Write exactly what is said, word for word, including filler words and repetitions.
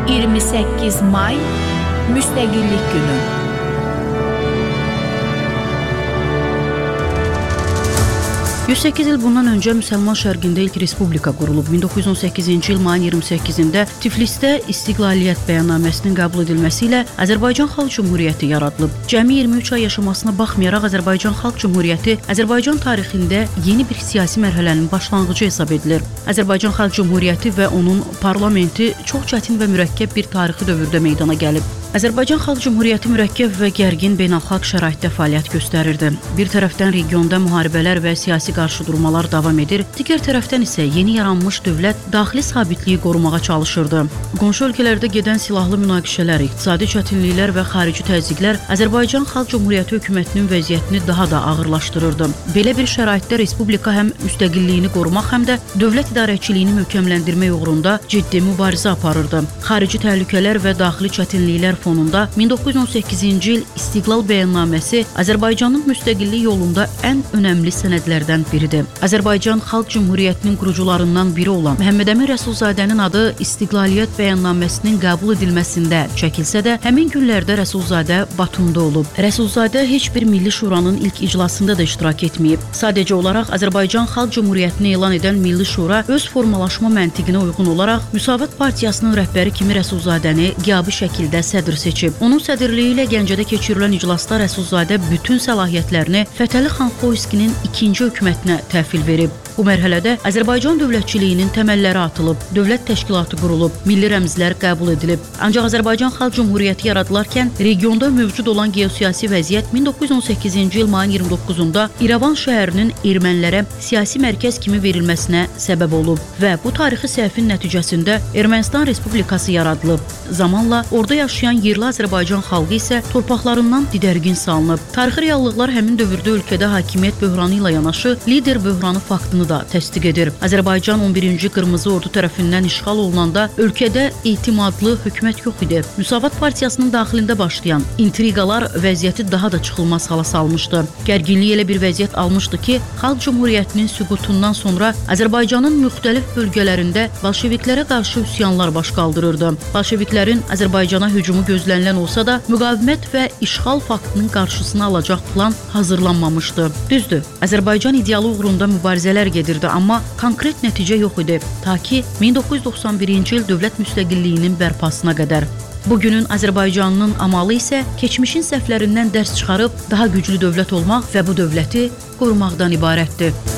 iyirmi səkkiz may Müstəqillik Günü. yüz səkkiz il bundan öncə Müsəlman Şərqində ilk respublika qurulub. min doqquz yüz on səkkizinci il mayın iyirmi səkkizində Tiflisdə İstiqlaliyyət bəyannaməsinin qəbul edilməsi ilə Azərbaycan Xalq Cümhuriyyəti yaradılıb. Cəmi iyirmi üç ay yaşamasına baxmayaraq Azərbaycan Xalq Cümhuriyyəti Azərbaycan tarixində yeni bir siyasi mərhələnin başlanğıcı hesab edilir. Azərbaycan Xalq Cümhuriyyəti və onun parlamenti çox çətin və mürəkkəb bir tarixi dövrdə meydana gəlib. Azərbaycan Xalq Cümhuriyyəti mürəkkəb və gərgin beynəlxalq şəraitdə fəaliyyət göstərirdi. Bir tərəfdən regionda müharibələr və siyasi qarşıdurmalar davam edir, digər tərəfdən isə yeni yaranmış dövlət daxili sabitliyi qorumağa çalışırdı. Qonşu ölkələrdə gedən silahlı münaqişələr, iqtisadi çətinliklər və xarici təzyiqlər Azərbaycan Xalq Cümhuriyyəti hökumətinin vəziyyətini daha da ağırlaşdırırdı. Belə bir şəraitdə respublika həm müstəqilliyini qorumaq, həm də dövlət idarəçiliyini möhkəmləndirmək uğrunda ciddi mübarizə aparırdı. Xarici təhlükələr və daxili çətinliklər fonunda min doqquz yüz on səkkizinci il İstiqlal Bəyannaməsi Azərbaycanın müstəqillik yolunda ən önəmli sənədlərdən biridir. Azərbaycan Xalq Cümhuriyyətinin qurucularından biri olan Məhəmməd Əmin Rəsulzadənin adı İstiqlaliyyət Bəyannaməsinin qəbul edilməsində çəkilsə də, həmin günlərdə Rəsulzadə Batumda olub. Rəsulzadə heç bir Milli Şuranın ilk iclasında da iştirak etməyib. Sadəcə olaraq Azərbaycan Xalq Cümhuriyyətini elan edən Milli Şura öz formalaşma məntiqinə uyğun olaraq Müsavat Partiyasının rəhbəri kimi Rəsulzadəni qiyabi şəkildə sədr seçib. Onun sədrliyi ilə Gəncədə keçirilən iclasda Rəsulzadə bütün səlahiyyətlərini Fətəli xan Xoyskinin ikinci hökumətinə təhvil verib. Bu mərhələdə Azərbaycan dövlətçiliyinin təməlləri atılıb, dövlət təşkilatı qurulub, milli rəmzlər qəbul edilib. Ancaq Azərbaycan Xalq Cümhuriyyəti yaradılarkən regionda mövcud olan geosiyasi vəziyyət min doqquz yüz on səkkizinci il mayın iyirmi doqquzunda İrəvan şəhərinin ermənilərə siyasi mərkəz kimi verilməsinə səbəb olub və bu tarixi səhvin nəticəsində Ermənistan Respublikası yaradılıb. Zamanla orada yaşayan yerli Azərbaycan xalqı isə torpaqlarından didərgin salınıb. Tarixi reallıqlar həmin dövrdə ölkədə hakimiyyət böhranı ilə yanaşı lider böhranı faktını da təsdiq edir. Azərbaycan on birinci Qırmızı Ordu tərəfindən işğal olunanda ölkədə etimadlı hökumət yox idi. Müsavat Partiyasının daxilində başlayan intriqalar vəziyyəti daha da çıxılmaz hala salmışdı. Gərginlik elə bir vəziyyət almışdı ki, Xalq Cümhuriyyətinin süqutundan sonra Azərbaycanın müxtəlif bölgələrində bolşeviklərə qarşı üsyanlar baş qaldırırdı. Bolşeviklərin Azərbaycana hücumu gözlənilən olsa da, müqavimət və işğal faktının qarşısını alacaq plan hazırlanmamışdı. Düzdür, Azərbaycan idealı uğrunda mübarizələr gedirdi, amma konkret nəticə yox idi, ta ki min doqquz yüz doxsan birinci il dövlət müstəqilliyinin bərpasına qədər. Bugünün Azərbaycanının amalı isə keçmişin səhvlərindən dərs çıxarıb daha güclü dövlət olmaq və bu dövləti qorumaqdan ibarətdir.